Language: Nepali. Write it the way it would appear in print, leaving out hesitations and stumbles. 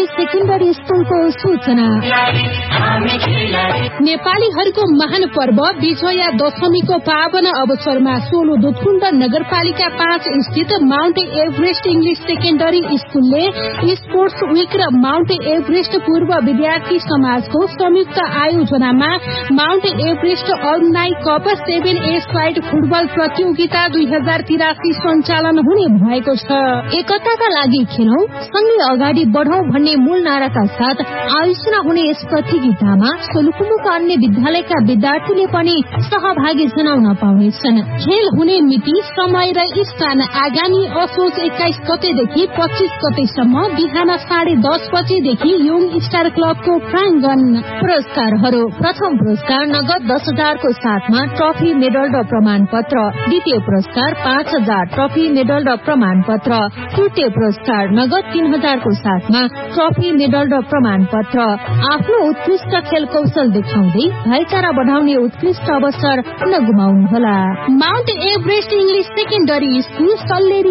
सेकेन्डरी स्कुलको सूचना। नेपालीहरूको महान पर्व विजया दशमीको पावन अवसरमा सोलु दुधकुण्ड नगरपालिका 5 स्थित माउन्ट एभरेस्ट इंग्लिश सेकेन्डरी स्कुलले स्पोर्ट्स विक र माउन्ट एभरेस्ट पूर्व विद्यार्थी समाजको संयुक्त आयोजनामा Mount Everest alumni cup 7A side football प्रतियोगिता 2083 सञ्चालन हुने भएको छ। एकताका लागि खेलौं, सँगै अगाडि बढौं भन्ने मूल नाराका साथ आयोजना हुने यस प्रतियोगितामा सोलुखुम्बुका अन्य विद्यालयका विद्यार्थीले पनि सहभागी जनाउन पाउनेछन्। खेल हुने मिति, समय र स्थान आगामी असोज 21 गतेदेखि 25 गतेसम्म बिहान 10:30 बजेदेखि योङ स्टार क्लबको प्राङ्गण। पुरस्कारहरू: प्रथम पुरस्कार नगद 10,000 को साथमा ट्रफी, मेडल र प्रमाण पत्र। द्वितीय पुरस्कार 5,000 ट्रफी, मेडल र प्रमाण पत्र। तृतीय पुरस्कार नगद 3,000 को साथमा ट्रफी, मेडल र प्रमाण पत्र। आफ्नो उत्कृष्ट खेल कौशल देखाउँदै भाइचारा बढाउने उत्कृष्ट अवसर नगुमाउनुहोला। Mount Everest English secondary school, Salleri